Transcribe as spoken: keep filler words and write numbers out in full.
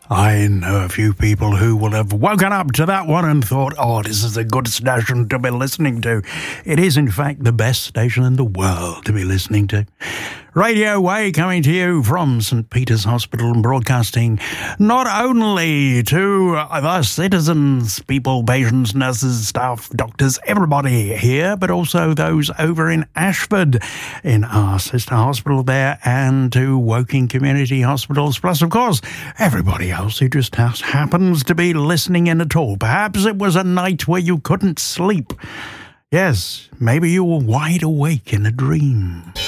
I know a few people who will have woken up to that one and thought, oh, this is a good station to be listening to. It is, in fact, the best station in the world to be listening to. Radio Way coming to you from St Peter's Hospital and broadcasting not only to the citizens, people, patients, nurses, staff, doctors, everybody here, but also those over in Ashford in our sister hospital there, and to Woking Community Hospitals, plus, of course, everybody else who just has, happens to be listening in at all. Perhaps it was a night where you couldn't sleep. Yes, maybe you were wide awake in a dream.